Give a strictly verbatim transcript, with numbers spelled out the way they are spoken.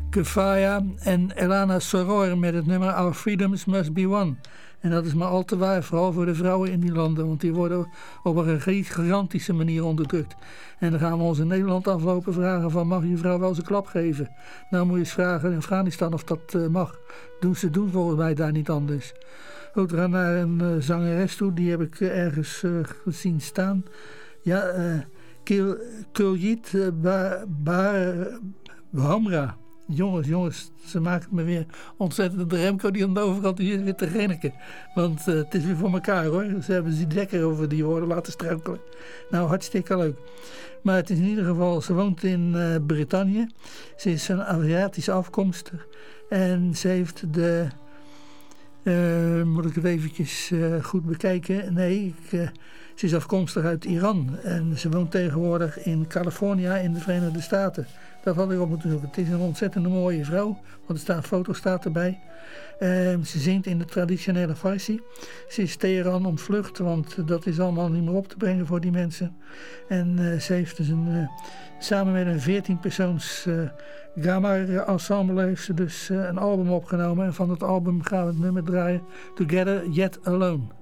Kefaya en Elana Soror met het nummer Our Freedoms Must Be Won. En dat is maar al te waar, vooral voor de vrouwen in die landen, want die worden op een gigantische manier onderdrukt. En dan gaan we ons in Nederland aflopen vragen van, mag je vrouw wel eens een klap geven? Nou moet je eens vragen in Afghanistan of dat uh, mag. Doen ze doen volgens mij daar niet anders. Goed, we gaan naar een uh, zangeres toe, die heb ik uh, ergens uh, gezien staan. Ja, uh, Kuljit uh, Ba- Ba- Bahamra. Jongens, jongens, ze maken me weer ontzettend de Remco die aan de overkant hier weer te grinniken. Want uh, het is weer voor elkaar hoor. Ze hebben zich lekker over die woorden laten struikelen. Nou, hartstikke leuk. Maar het is in ieder geval, ze woont in uh, Brittannië. Ze is een Aziatische afkomst. En ze heeft de... Uh, moet ik het eventjes uh, goed bekijken? Nee, ik, uh, ze is afkomstig uit Iran. En ze woont tegenwoordig in California in de Verenigde Staten. Dat had ik op moeten zoeken. Het is een ontzettende mooie vrouw. Want er staat een foto staat erbij. Uh, ze zingt in de traditionele Farsi. Ze is Teheran ontvlucht. Want dat is allemaal niet meer op te brengen voor die mensen. En uh, ze heeft dus een... Uh, samen met een veertien persoons uh, Gamar ensemble heeft ze dus uh, een album opgenomen. En van het album gaan we het nummer draaien. Together Yet Alone.